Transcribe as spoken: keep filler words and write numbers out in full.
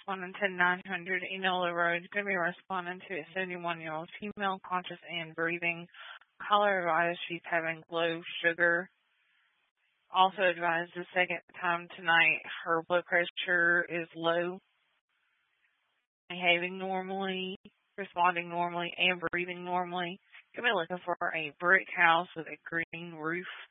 responding to nine hundred Enola Road. Going to be responding to a seventy-one-year-old female, conscious and breathing. Caller advised she's having low sugar. Also advised the second time tonight her blood pressure is low, behaving normally, responding normally, and breathing normally. Going to be looking for a brick house with a green roof.